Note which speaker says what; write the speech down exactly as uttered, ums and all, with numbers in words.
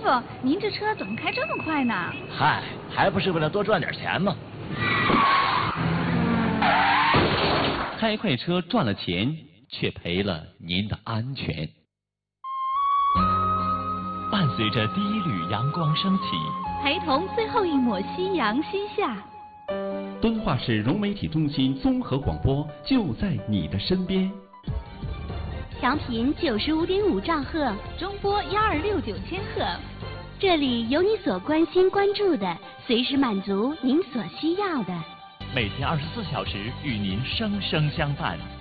Speaker 1: 哥，您这车怎么开这么快呢？
Speaker 2: 嗨，还不是为了多赚点钱吗？
Speaker 3: 开快车赚了钱，却赔了您的安全。伴随着第一缕阳光升起，
Speaker 1: 陪同最后一抹夕阳西下。
Speaker 3: 敦化市融媒体中心综合广播就在你的身边。
Speaker 4: 调频九十五点五兆赫，
Speaker 1: 中波幺二六九千赫。
Speaker 4: 这里有你所关心关注的，随时满足您所需要的。
Speaker 3: 每天二十四小时与您生生相伴。